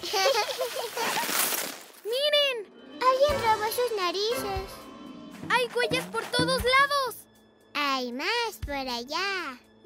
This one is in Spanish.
¡Miren! Alguien robó sus narices. ¡Hay huellas por todos lados! Hay más por allá.